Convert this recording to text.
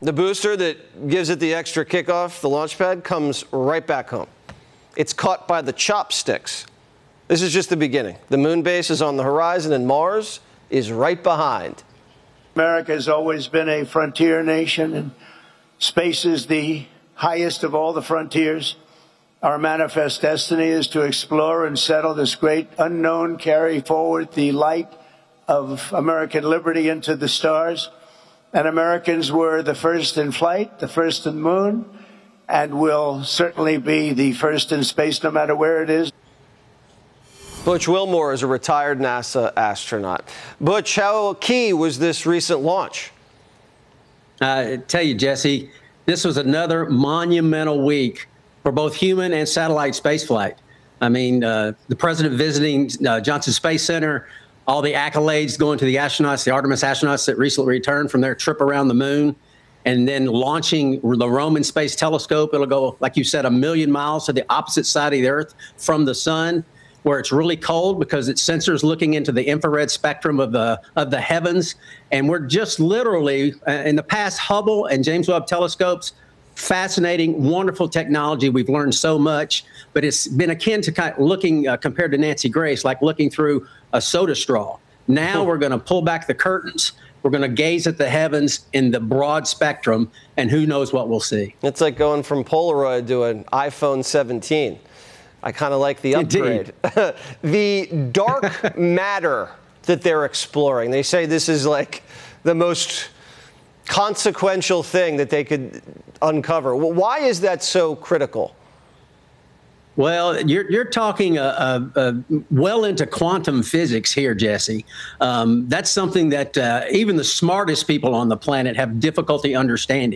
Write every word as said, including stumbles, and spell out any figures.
The booster that gives it the extra kickoff, the launch pad, comes right back home. It's caught by the chopsticks. This is just the beginning. The moon base is on the horizon, and Mars is right behind. America has always been a frontier nation, and space is the highest of all the frontiers. Our manifest destiny is to explore and settle this great unknown, carry forward the light of American liberty into the stars. And Americans were the first in flight, the first in the moon, and will certainly be the first in space no matter where it is. Butch Wilmore is a retired NASA astronaut. Butch, how key was this recent launch? I tell you, Jesse, this was another monumental week for both human and satellite spaceflight. I mean, uh, the president visiting uh, Johnson Space Center, all the accolades going to the astronauts, the Artemis astronauts that recently returned from their trip around the moon, and then launching the Roman Space Telescope. It'll go, like you said, a million miles to the opposite side of the Earth from the sun, where it's really cold because its sensors looking into the infrared spectrum of the of the heavens. And we're just literally, uh, in the past, Hubble and James Webb telescopes, fascinating, wonderful technology. We've learned so much, but it's been akin to kind of looking, uh, compared to Nancy Grace, like looking through a soda straw. Now we're going to pull back the curtains. We're going to gaze at the heavens in the broad spectrum, and who knows what we'll see. It's like going from Polaroid to an iPhone seventeen. I kind of like the upgrade. The dark matter that they're exploring, they say this is like the most consequential thing that they could uncover. Well, why is that so critical? Well, you're, you're talking uh, uh, uh, well into quantum physics here, Jesse. Um, that's something that uh, even the smartest people on the planet have difficulty understanding.